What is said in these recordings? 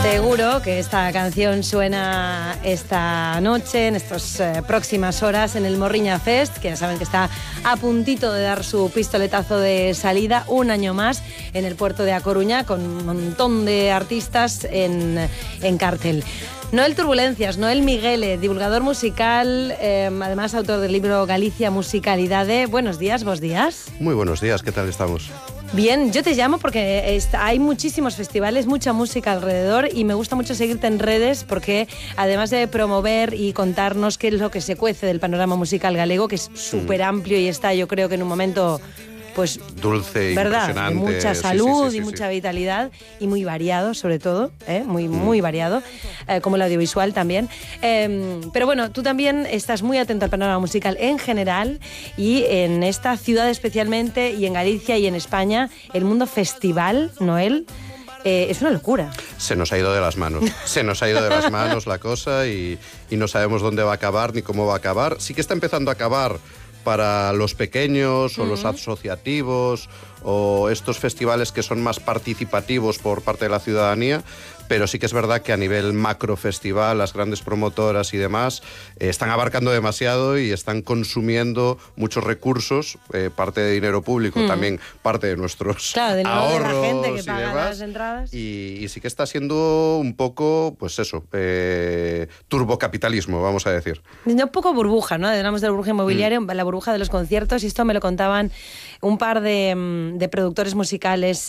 Seguro que esta canción suena esta noche, en estas próximas horas, en el Morriña Fest, que ya saben que está a puntito de dar su pistoletazo de salida, un año más en el puerto de A Coruña, con un montón de artistas en cartel. Noel Turbulencias, Noel Miguele, divulgador musical, además autor del libro Galicia Musicalidade. Buenos días, vos días. Muy buenos días, ¿qué tal estamos? Bien, yo te llamo porque hay muchísimos festivales, mucha música alrededor y me gusta mucho seguirte en redes porque además de promover y contarnos qué es lo que se cuece del panorama musical galego, que es súper amplio y está, yo creo que en un momento pues dulce, ¿verdad? Impresionante. De mucha salud sí, y mucha vitalidad y muy variado sobre todo, muy variado, como el audiovisual también. Pero bueno, tú también estás muy atento al panorama musical en general y en esta ciudad especialmente y en Galicia y en España, el mundo festival, Noel, es una locura. Se nos ha ido de las manos. Se nos ha ido de las manos la cosa y no sabemos dónde va a acabar ni cómo va a acabar. Sí que está empezando a acabar para los pequeños o los asociativos o estos festivales que son más participativos por parte de la ciudadanía, pero sí que es verdad que a nivel macro festival, las grandes promotoras y demás están abarcando demasiado y están consumiendo muchos recursos, parte de dinero público, también parte de nuestros ahorros de la gente que y paga demás. las entradas. Y sí que está siendo un poco, pues eso, turbocapitalismo, vamos a decir. Un poco burbuja, ¿no? Hablamos de la burbuja inmobiliaria, la burbuja de los conciertos, y esto me lo contaban un par de productores musicales,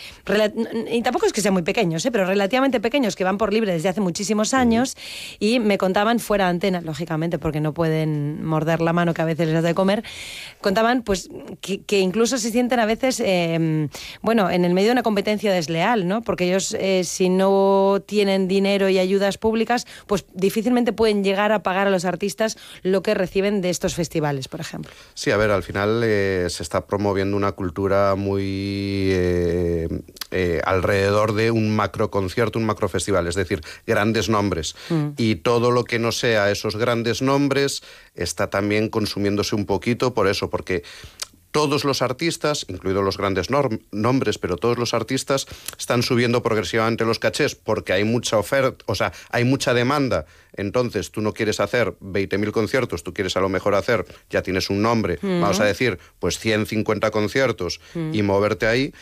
y tampoco es que sean muy pequeños, pero relativamente pequeños, que van por libre desde hace muchísimos años, y me contaban fuera de antena, lógicamente, porque no pueden morder la mano que a veces les da de comer, contaban pues que incluso se sienten a veces, en el medio de una competencia desleal, ¿no? Porque ellos, si no tienen dinero y ayudas públicas, pues difícilmente pueden llegar a pagar a los artistas lo que reciben de estos festivales, por ejemplo. Sí, a ver, al final se está promoviendo una cultura muy alrededor de un macroconcierto, un macrofestival, es decir, grandes nombres. Y todo lo que no sea esos grandes nombres está también consumiéndose un poquito por eso, porque todos los artistas, incluidos los grandes nombres, pero todos los artistas están subiendo progresivamente los cachés porque hay mucha oferta, o sea, hay mucha demanda. Entonces, tú no quieres hacer 20.000 conciertos, tú quieres a lo mejor hacer, ya tienes un nombre, vamos a decir, pues 150 conciertos y moverte ahí.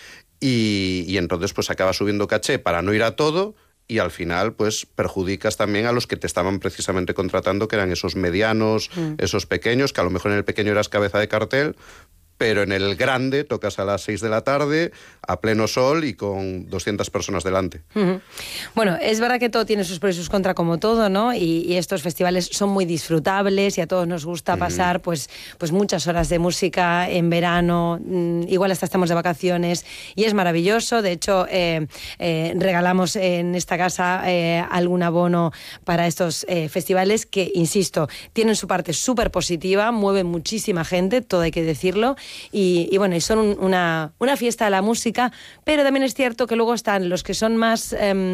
Y entonces, pues acabas subiendo caché para no ir a todo. Y al final, pues, perjudicas también a los que te estaban precisamente contratando, que eran esos medianos, esos pequeños, que a lo mejor en el pequeño eras cabeza de cartel, pero en el grande tocas a las 6 de la tarde, a pleno sol y con 200 personas delante. Bueno, es verdad que todo tiene sus pros y sus contras, como todo, ¿no? Y estos festivales son muy disfrutables y a todos nos gusta pasar pues muchas horas de música en verano, igual hasta estamos de vacaciones y es maravilloso. De hecho, regalamos en esta casa algún abono para estos festivales que, insisto, tienen su parte súper positiva, mueven muchísima gente, todo hay que decirlo. Y bueno, y son una fiesta de la música, pero también es cierto que luego están los que son más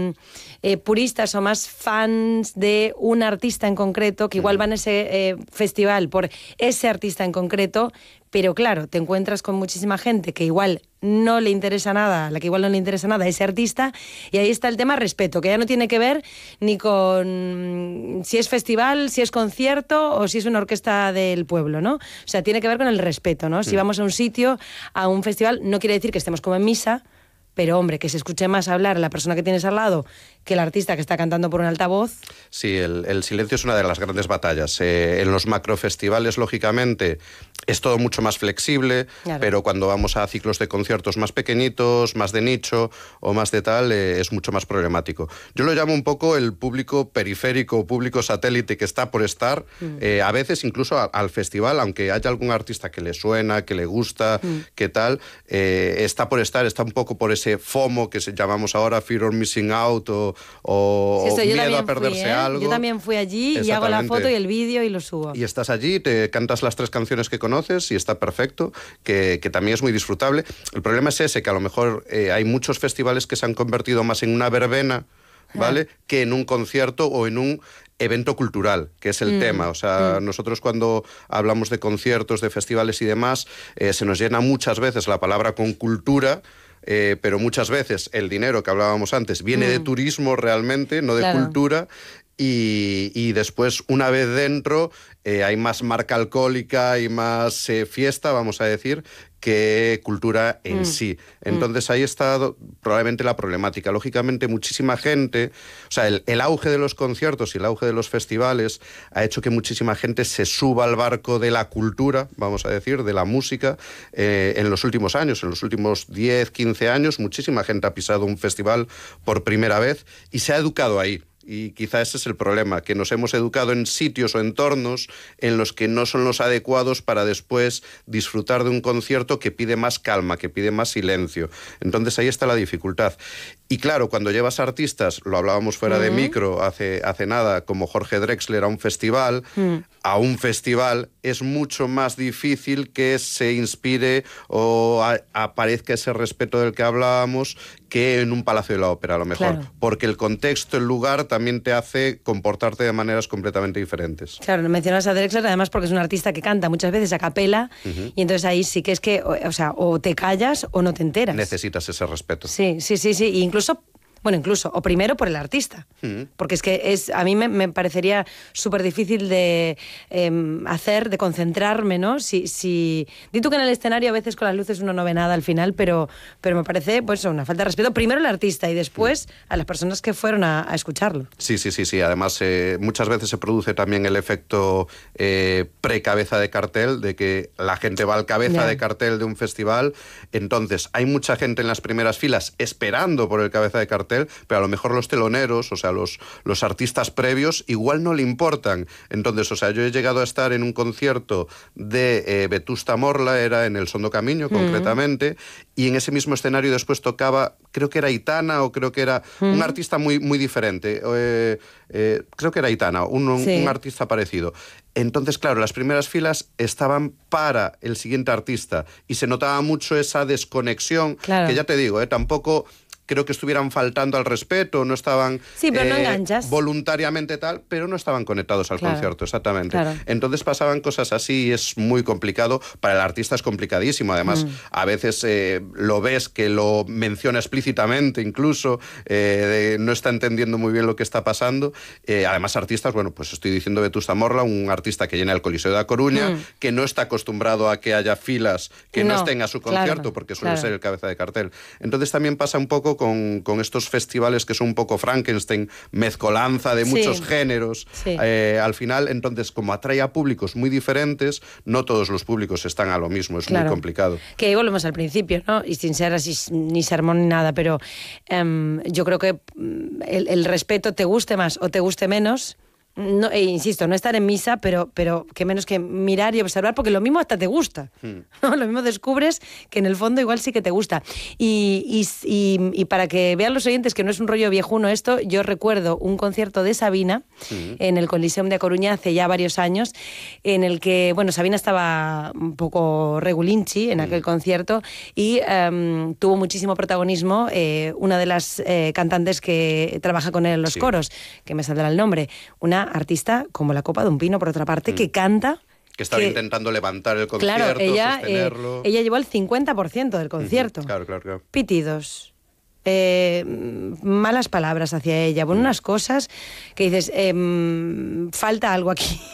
puristas o más fans de un artista en concreto, que igual van a ese festival por ese artista en concreto, pero claro, te encuentras con muchísima gente que igual no le interesa nada, a la que igual no le interesa nada ese artista, y ahí está el tema respeto, que ya no tiene que ver ni con si es festival, si es concierto o si es una orquesta del pueblo, ¿no? O sea, tiene que ver con el respeto, ¿no? Si vamos a un sitio, a un festival, no quiere decir que estemos como en misa, pero hombre, que se escuche más hablar a la persona que tienes al lado que el artista que está cantando por un altavoz. Sí, el silencio es una de las grandes batallas. En los macrofestivales, lógicamente, es todo mucho más flexible, claro, pero cuando vamos a ciclos de conciertos más pequeñitos, más de nicho o más de tal, es mucho más problemático. Yo lo llamo un poco el público periférico, público satélite que está por estar, a veces incluso al festival, aunque haya algún artista que le suena, que le gusta, que tal, está por estar, está un poco por ese FOMO que llamamos ahora Fear of Missing Out o miedo a perderse algo. Yo también fui allí y hago la foto y el vídeo y lo subo. Y estás allí, te cantas las 3 canciones que conoces y está perfecto, que también es muy disfrutable. El problema es ese, que a lo mejor hay muchos festivales que se han convertido más en una verbena, ¿vale? Que en un concierto o en un evento cultural, que es el tema. O sea, nosotros cuando hablamos de conciertos, de festivales y demás, se nos llena muchas veces la palabra con cultura, pero muchas veces el dinero que hablábamos antes viene de turismo realmente, no de cultura. Y después, una vez dentro, hay más marca alcohólica y más fiesta, vamos a decir, que cultura en sí. Entonces ahí está probablemente la problemática. Lógicamente muchísima gente, o sea, el auge de los conciertos y el auge de los festivales ha hecho que muchísima gente se suba al barco de la cultura, vamos a decir, de la música, en los últimos años, en los últimos 10, 15 años, muchísima gente ha pisado un festival por primera vez y se ha educado ahí. Y quizá ese es el problema, que nos hemos educado en sitios o entornos en los que no son los adecuados para después disfrutar de un concierto que pide más calma, que pide más silencio. Entonces ahí está la dificultad. Y claro, cuando llevas artistas, lo hablábamos fuera de micro hace nada, como Jorge Drexler a un festival, es mucho más difícil que se inspire o aparezca ese respeto del que hablábamos que en un Palacio de la Ópera, a lo mejor. Claro. Porque el contexto, el lugar, también te hace comportarte de maneras completamente diferentes. Claro, mencionas a Drexler además porque es un artista que canta muchas veces a capela y entonces ahí sí que es que, o sea, o te callas o no te enteras. Necesitas ese respeto. Sí. E incluso, o primero por el artista, porque es que a mí me parecería súper difícil de de concentrarme, ¿no? Si di tú que en el escenario a veces con las luces uno no ve nada al final, pero me parece pues una falta de respeto, primero al artista y después a las personas que fueron a escucharlo. Sí. Además, muchas veces se produce también el efecto pre-cabeza de cartel, de que la gente va al cabeza de cartel de un festival, entonces hay mucha gente en las primeras filas esperando por el cabeza de cartel, pero a lo mejor los teloneros, o sea, los artistas previos, igual no le importan. Entonces, o sea, yo he llegado a estar en un concierto de Vetusta Morla, era en el Son do Camiño, concretamente, y en ese mismo escenario después tocaba, creo que era Aitana, o creo que era un artista muy, muy diferente. Creo que era Aitana, un artista parecido. Entonces, claro, las primeras filas estaban para el siguiente artista, y se notaba mucho esa desconexión, que ya te digo, tampoco creo que estuvieran faltando al respeto, no estaban pero no enganchas. Voluntariamente tal, pero no estaban conectados al concierto, exactamente. Claro. Entonces pasaban cosas así y es muy complicado. Para el artista es complicadísimo. Además, a veces lo ves que lo menciona explícitamente, incluso, no está entendiendo muy bien lo que está pasando. Además, artistas, bueno, pues estoy diciendo Vetusta Morla, un artista que llena el Coliseo de A Coruña, que no está acostumbrado a que haya filas que no estén a su concierto, porque suele ser el cabeza de cartel. Entonces también pasa un poco con estos festivales que son un poco Frankenstein, mezcolanza de muchos géneros al final. Entonces, como atrae a públicos muy diferentes, no todos los públicos están a lo mismo, es muy complicado. Que volvemos al principio, ¿no? Y sin ser así ni sermón ni nada, pero yo creo que el respeto, te guste más o te guste menos, no, insisto, no estar en misa, pero que menos que mirar y observar, porque lo mismo hasta te gusta, ¿no? Lo mismo descubres que en el fondo igual sí que te gusta. Y para que vean los oyentes que no es un rollo viejuno esto, yo recuerdo un concierto de Sabina en el Coliseum de A Coruña hace ya varios años, en el que, bueno, Sabina estaba un poco regulinchi en aquel concierto y tuvo muchísimo protagonismo una de las cantantes que trabaja con él en los coros, que me saldrá el nombre, una artista como la copa de un pino, por otra parte, que canta... Que estaba intentando levantar el concierto, sostenerlo... ella llevó el 50% del concierto. Claro. Pitidos. Malas palabras hacia ella. Bueno, unas cosas que dices, falta algo aquí.